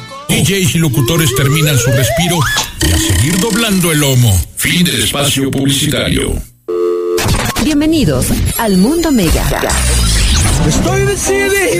DJs y locutores terminan su respiro y a seguir doblando el lomo. Fin del espacio publicitario. Bienvenidos al Mundo Mega. Estoy decidido.